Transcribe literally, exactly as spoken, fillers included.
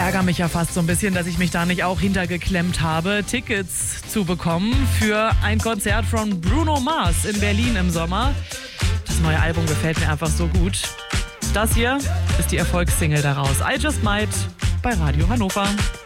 ärgere mich ja fast so ein bisschen, dass ich mich da nicht auch hintergeklemmt habe, Tickets zu bekommen für ein Konzert von Bruno Mars in Berlin im Sommer. Das neue Album gefällt mir einfach so gut. Das hier ist die Erfolgssingle daraus. I Just Might bei Radio Hannover.